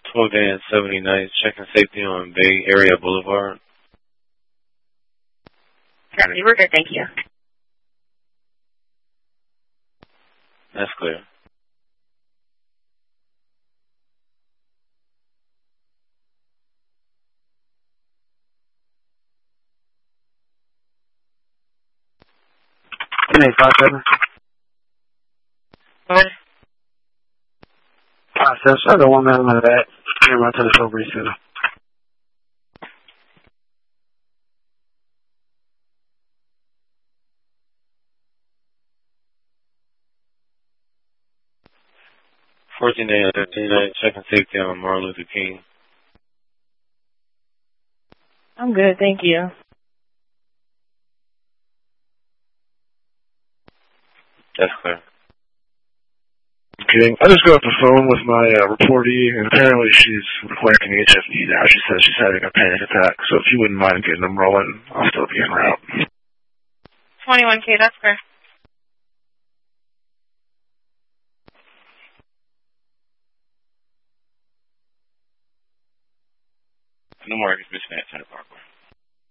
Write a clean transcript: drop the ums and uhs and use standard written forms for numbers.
12 day and 70 nights, checking safety on Bay Area Boulevard. Copy, we're good, thank you. That's clear. Hey, 57. What? 57. I got one man in the back. Came right to the Silvery Center. Fourteen day and 13 nights, checking safety on Martin Luther King. I'm good, thank you. That's clear. Okay, I just got off the phone with my reportee, and apparently she's requesting HFD now. She says she's having a panic attack, so if you wouldn't mind getting them rolling, I'll still be en route. 21K, that's fair. No more exhibition at Center Parkway.